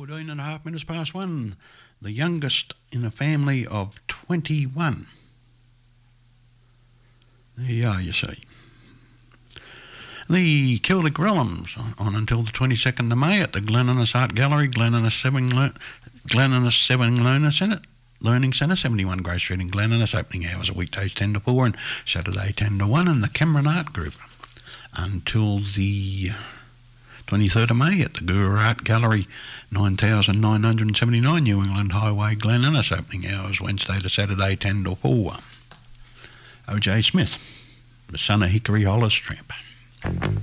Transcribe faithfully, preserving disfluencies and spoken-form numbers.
fourteen and a half minutes past one. The youngest in a family of twenty-one. There you are, you see. The Kilda Grillums on until the twenty-second of May at the Glen Innes Art Gallery, Glen Innes seven, Glen Innes seven Learning Centre, Learning Centre, seventy-one Grey Street in Glen Innes. Opening hours are weekdays ten to four and Saturday ten to one. And the Cameron Art Group until the twenty-third of May at the Guru Art Gallery, nine thousand nine hundred seventy-nine New England Highway, Glen Innes. Opening hours Wednesday to Saturday ten to four. O J Smith, the son of Hickory Hollis Tramp.